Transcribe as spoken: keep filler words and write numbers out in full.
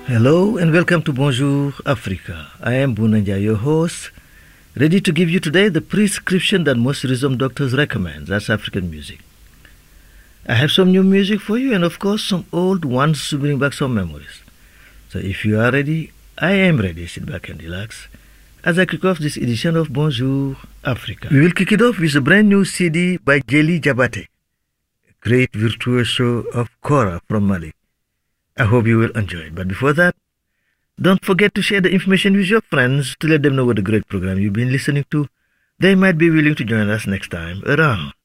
Hello and welcome to Bonjour Africa. I am Bunanja, your host, ready to give you today the prescription that most rhythm doctors recommend. That's African music. I have some new music for you and of course some old ones to bring back some memories. So if you are ready, I am ready. Sit back and relax as I kick off this edition of Bonjour Africa. We will kick it off with a brand new C D by Jelly Jabate, a great virtuoso of Kora from Mali. I hope you will enjoy it. But before that, don't forget to share the information with your friends to let them know what a great program you've been listening to. They might be willing to join us next time around.